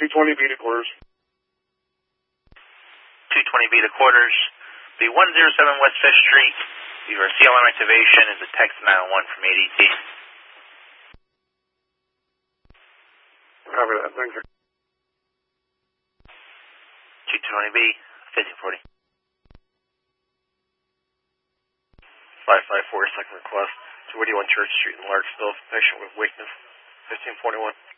220B to quarters. 220B to quarters. The 107 West 5th Street. Your CLM activation is a text 901 from ADT. Copy that. Thank you. 220B, 1540. 554, second request. 281 Church Street in Larksville, patient with weakness, 1541.